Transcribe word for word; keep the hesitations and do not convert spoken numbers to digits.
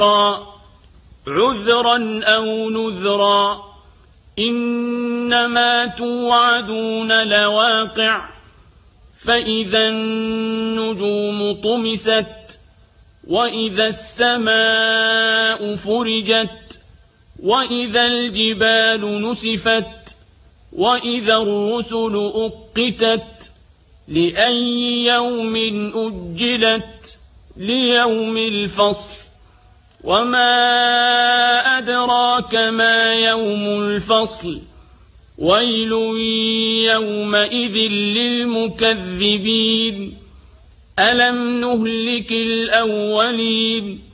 عذرا أو نذرا إنما توعدون لواقع فإذا النجوم طمست وإذا السماء فرجت وإذا الجبال نسفت وإذا الرسل أقتت لأي يوم أجلت ليوم الفصل وما أدراك ما يوم الفصل ويل يومئذ للمكذبين ألم نهلك الأولين